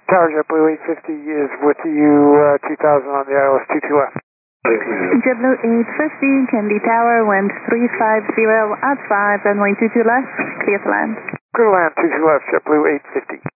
Tower JetBlue 850 is with you, 2000 on the ILS 22 left. JetBlue 850, Kennedy Tower, wind 350 at 5, runway 22 left, clear to land. Clear to land, 22 left, JetBlue 850.